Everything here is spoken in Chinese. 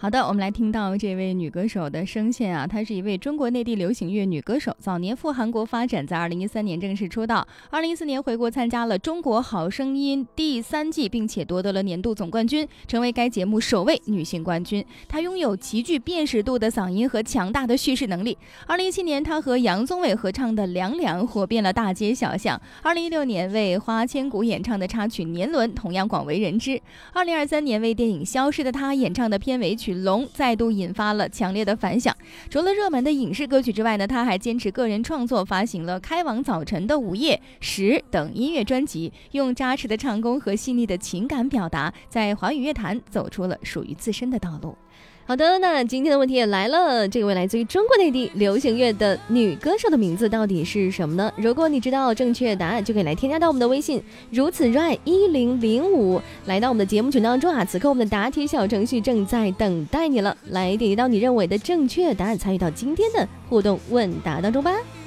好的，我们来听到这位女歌手的声线啊，她是一位中国内地流行乐女歌手，早年赴韩国发展，在2013年正式出道，2014年回国参加了《中国好声音》第3季，并且夺得了年度总冠军，成为该节目首位女性冠军。她拥有极具辨识度的嗓音和强大的叙事能力。2017年，她和杨宗纬合唱的《凉凉》火遍了大街小巷。2016年为花千骨演唱的插曲《年轮》同样广为人知。2023年为电影《消失的她》演唱的片尾曲《龙》再度引发了强烈的反响。除了热门的影视歌曲之外呢，她还坚持个人创作，发行了《开往早晨的午夜》、《十》等音乐专辑，用扎实的唱功和细腻的情感表达，在华语乐坛走出了属于自身的道路。 好的，那今天的问题也来了，这位来自于中国内地流行乐的女歌手的名字到底是什么呢？如果你知道正确答案，就可以来添加到我们的微信如此热爱1005，来到我们的节目群当中啊。此刻我们的答题小程序正在等待你了，来点击到你认为的正确答案，参与到今天的互动问答当中吧。